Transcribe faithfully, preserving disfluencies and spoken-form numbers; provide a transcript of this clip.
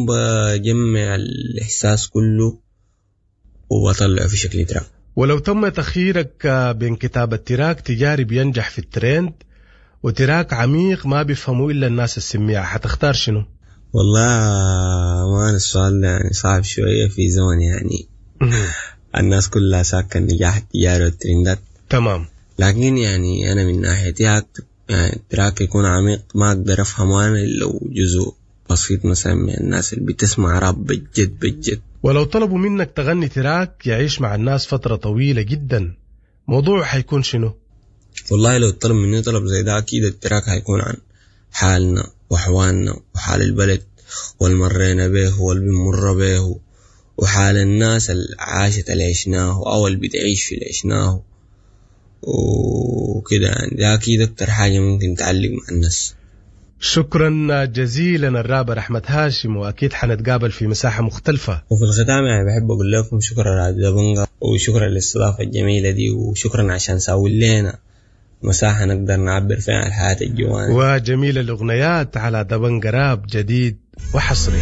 بجمع الإحساس كله وبطلعه في شكل تراك. ولو تم تخييرك بين كتابة تراك تجاري بينجح في الترند وتراك عميق ما بيفهموا إلا الناس السميعة، حتختار شنو؟ والله ما السؤال ده يعني صعب شوية في زمن يعني الناس كلها ساكن النجاح التجاري والترندات. تمام. لكن يعني أنا من ناحيتي أكتب يعني التراك يكون عميق ما أقدر أفهمه أنا إلا لو جزء بسيط مثلا من الناس اللي بتسمع راب بجد بجد. ولو طلبوا منك تغني تراك يعيش مع الناس فترة طويلة جدا، موضوع حيكون شنو؟ والله لو طلب مني طلب زي ده أكيد التراك هيكون عن حالنا وحوالنا وحال البلد والمرينا به والبمر به وحال الناس اللي عاشت اللي عشناه أو اللي بتعيش في اللي عشناه وكده يعني. ده أكيد أكتر حاجة ممكن تعلق مع الناس. شكرا جزيلا الرابر أحمد هاشم، وأكيد حنتقابل في مساحة مختلفة. وفي الختام يعني بحب أقول لكم شكرا على دبنجا وشكرا للاستضافة الجميلة دي وشكرا عشان ساوي لنا مساحة نقدر نعبر فيها عن الحياة الجوانية وجميل الأغنيات على دبنجا راب جديد وحصري.